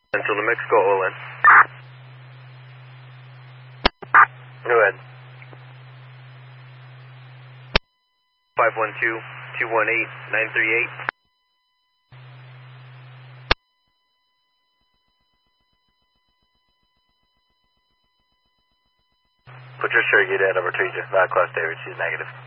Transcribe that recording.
Central New Mexico, OLN. Go ahead. 512-218-938. Patricia, get at number 3, just 5 class David, she's negative.